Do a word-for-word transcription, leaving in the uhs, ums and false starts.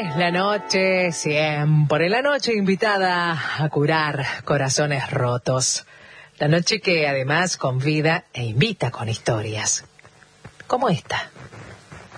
la noche, siempre la noche invitada a curar corazones rotos. La noche que además convida e invita con historias, como esta.